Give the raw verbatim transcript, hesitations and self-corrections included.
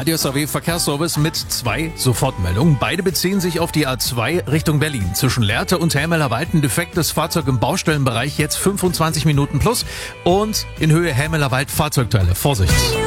Radius A W Verkehrsservice mit zwei Sofortmeldungen. Beide beziehen sich auf die A zwei Richtung Berlin. Zwischen Lehrte und Helmeler-Wald ein defektes Fahrzeug im Baustellenbereich, jetzt fünfundzwanzig Minuten plus. Und in Höhe Helmeler-Wald Fahrzeugteile. Vorsicht!